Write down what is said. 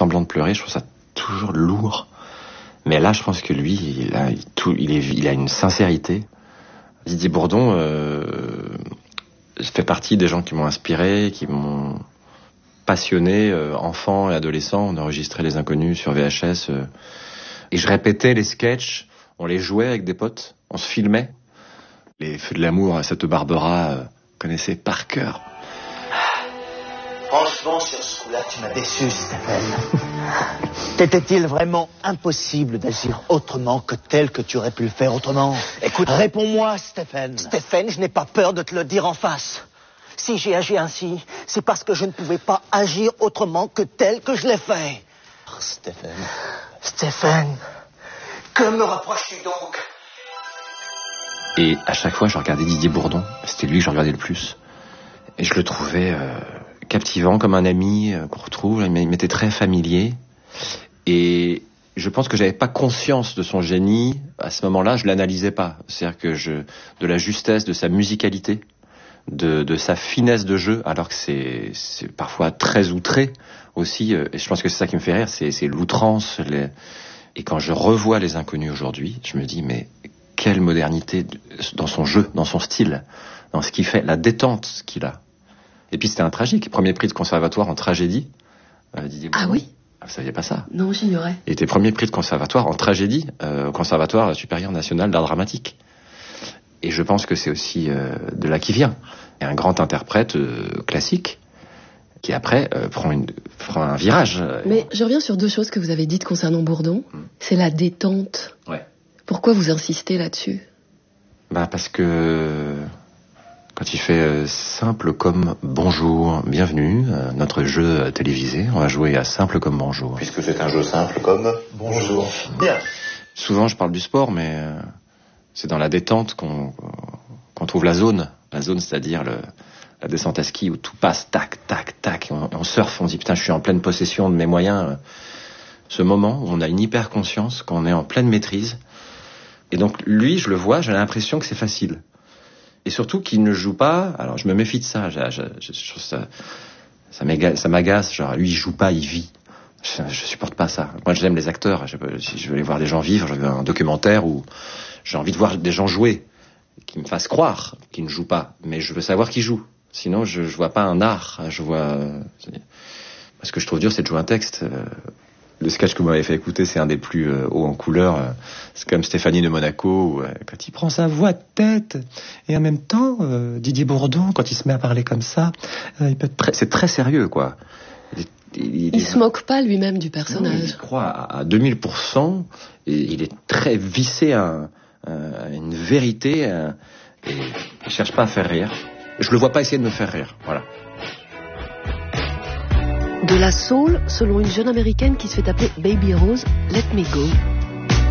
semblant de pleurer, je trouve ça toujours lourd. Mais là, je pense que lui, il a une sincérité. Didier Bourdon fait partie des gens qui m'ont inspiré, qui m'ont passionné, enfant et adolescent. On enregistrait Les Inconnus sur VHS. Et je répétais les sketchs, on les jouait avec des potes, on se filmait. Les Feux de l'amour, cette Barbara connaissait par cœur. Franchement, sur ce coup-là, tu m'as déçu, Stéphane. T'était-il vraiment impossible d'agir autrement que tel que tu aurais pu le faire autrement? Écoute, réponds-moi, Stéphane. Stéphane, je n'ai pas peur de te le dire en face. Si j'ai agi ainsi, c'est parce que je ne pouvais pas agir autrement que tel que je l'ai fait. Oh, Stéphane. Stéphane, que me reproches-tu donc? Et à chaque fois, je regardais Didier Bourdon. C'était lui que je regardais le plus. Et je le trouvais captivant, comme un ami qu'on retrouve. Il m'était très familier. Et je pense que j'avais pas conscience de son génie. À ce moment-là, je l'analysais pas. C'est-à-dire que de la justesse, de sa musicalité, de sa finesse de jeu, alors que c'est parfois très outré aussi. Et je pense que c'est ça qui me fait rire, c'est l'outrance. Et quand je revois Les Inconnus aujourd'hui, je me dis, mais quelle modernité dans son jeu, dans son style, dans ce qu'il fait, la détente qu'il a. Et puis c'était un tragique, premier prix de conservatoire en tragédie. Didier Bourdon. Ah oui? Vous saviez pas ça? Non, j'ignorais. Il était premier prix de conservatoire en tragédie au Conservatoire supérieur national d'art dramatique. Et je pense que c'est aussi de là qu'il vient. Et un grand interprète classique qui après prend un virage. Mais je reviens sur deux choses que vous avez dites concernant Bourdon. C'est la détente. Ouais. Pourquoi vous insistez là-dessus? Parce que quand il fait simple comme bonjour, bienvenue, notre jeu télévisé, on va jouer à simple comme bonjour. Puisque c'est un jeu simple comme bonjour. Bien. Souvent je parle du sport, mais c'est dans la détente qu'on trouve la zone. La zone, c'est-à-dire la descente à ski où tout passe, tac, tac, tac, et on surfe, on dit putain, je suis en pleine possession de mes moyens. Ce moment où on a une hyper conscience, qu'on est en pleine maîtrise. Et donc lui, je le vois, j'ai l'impression que c'est facile. Et surtout qu'il ne joue pas. Alors je me méfie de ça. Je trouve ça m'agace. Genre lui, il joue pas, il vit. Je supporte pas ça. Moi, j'aime les acteurs. Je veux aller voir des gens vivre. Je veux un documentaire où j'ai envie de voir des gens jouer, qui me fassent croire qu'ils ne jouent pas. Mais je veux savoir qu'ils jouent. Sinon, je vois pas un art. Je vois. Ce que je trouve dur, c'est de jouer un texte. Le sketch que vous m'avez fait écouter, c'est un des plus hauts en couleur. C'est comme Stéphanie de Monaco, où, quand il prend sa voix de tête, et en même temps, Didier Bourdon, quand il se met à parler comme ça, il peut être c'est très sérieux, quoi. Il se moque pas lui-même du personnage. Non, il croit à 2000%, et il est très vissé à une vérité, et il cherche pas à faire rire. Je le vois pas essayer de me faire rire, voilà. De la soul, selon une jeune américaine qui se fait appeler Baby Rose, Let Me Go.